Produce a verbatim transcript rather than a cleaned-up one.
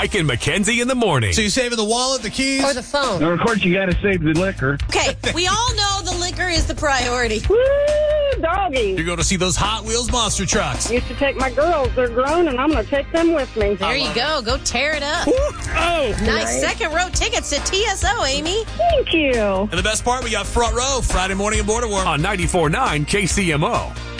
Mike and Mackenzie in the morning. So you're saving the wallet, the keys? Or the phone. Now, of course, you got to save the liquor. Okay, we all know the liquor is the priority. Woo, doggy. You're going to see those Hot Wheels monster trucks. Used to take my girls. They're grown, and I'm going to take them with me. There you go. Go tear it up. Oh! Nice second row tickets to T S O, Amy. Thank you. And the best part, we got front row Friday morning in Border War. On ninety-four point nine K C M O.